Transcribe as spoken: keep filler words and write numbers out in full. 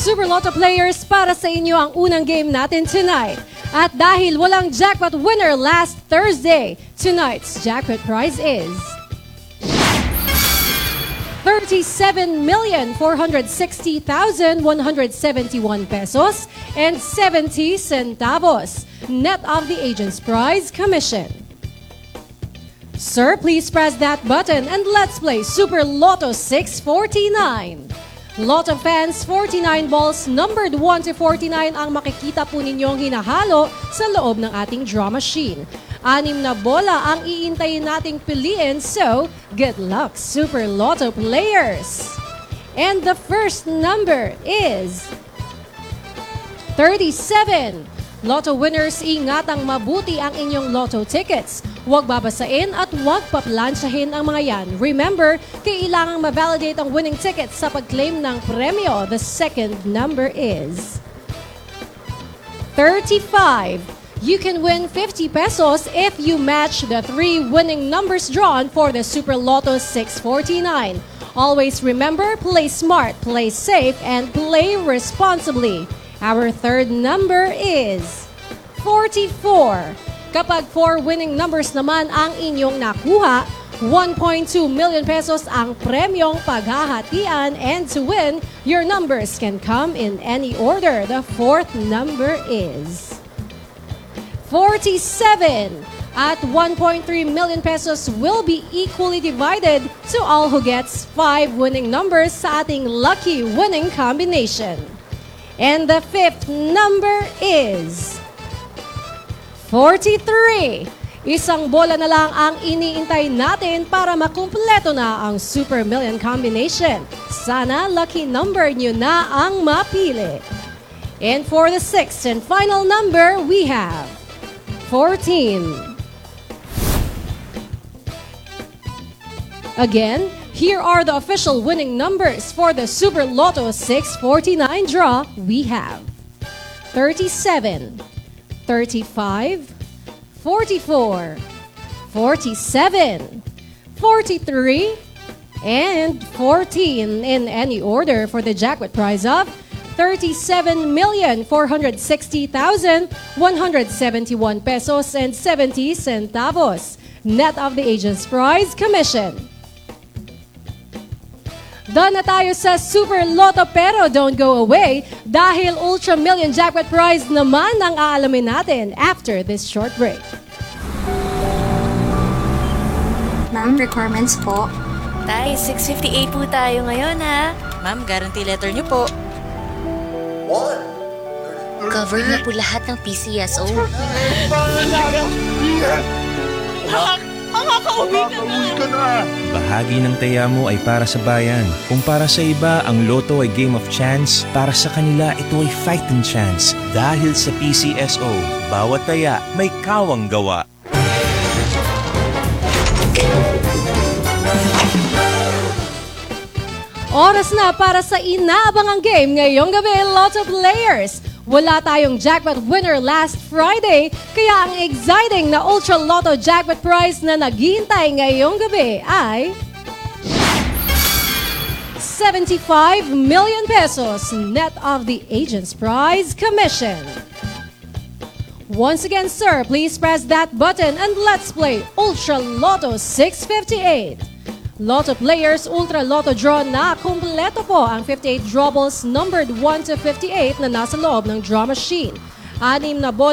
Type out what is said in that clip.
Super Lotto players, para sa inyo ang unang game natin tonight. At dahil walang jackpot winner last Thursday, tonight's jackpot prize is thirty-seven million four hundred sixty thousand one hundred seventy-one pesos and seventy centavos, net of the agent's prize commission. Sir, please press that button and let's play Super Lotto six forty-nine. Lotto fans, forty-nine balls numbered one to forty-nine ang makikita po ninyong hinahalo sa loob ng ating draw machine. Anim na bola ang iintayin nating piliin, so good luck Super Lotto players! And the first number is thirty-seven. Lotto winners, ingatang mabuti ang inyong Lotto tickets. Huwag babasain at huwag paplansyahin ang mga yan. Remember, kailangang ma-validate ang winning tickets sa pag-claim ng premyo. The second number is thirty-five. You can win fifty pesos if you match the three winning numbers drawn for the Super Lotto six forty-nine. Always remember, play smart, play safe, and play responsibly. Our third number is forty-four. Kapag four winning numbers naman ang inyong nakuha, one point two million pesos ang premyong paghahatian, and to win, your numbers can come in any order. The fourth number is forty-seven. At one point three million pesos will be equally divided to all who gets five winning numbers sa ating lucky winning combination. And the fifth number is forty-three. Isang bola na lang ang iniintay natin para makumpleto na ang Super Million combination. Sana lucky number nyo na ang mapili. And for the sixth and final number, we have fourteen. Again, here are the official winning numbers for the Super Lotto six forty-nine draw. We have thirty-seven, thirty-five, forty-four, forty-seven, forty-three, and fourteen in any order for the jackpot prize of thirty-seven million four hundred sixty thousand one hundred seventy-one pesos and seventy centavos, net of the agent's prize commission. Done na tayo sa Super Lotto, pero don't go away dahil Ultra Million Jackpot Prize naman ang aalamin natin after this short break. Ma'am, requirements po. Tay, six fifty-eight po tayo ngayon ha. Ma'am, guarantee letter niyo po. Covered na po lahat ng P C S O. Makakauwi ka na! Bahagi ng taya mo ay para sa bayan. Kung para sa iba, ang Lotto ay game of chance, para sa kanila ito ay fighting chance. Dahil sa P C S O, bawat taya may kawang gawa. Oras na para sa inaabangang game ngayong gabi, Lotto players. Wala tayong jackpot winner last Friday, kaya ang exciting na Ultra Lotto jackpot prize na naghihintay ngayong gabi ay seventy-five million pesos, net of the agent's prize commission. Once again, sir, please press that button and let's play Ultra Lotto six fifty-eight. Lotto players, Ultra Lotto draw na kumpleto po ang fifty-eight draw balls numbered one to fifty-eight na nasa loob ng draw machine. Anim na bola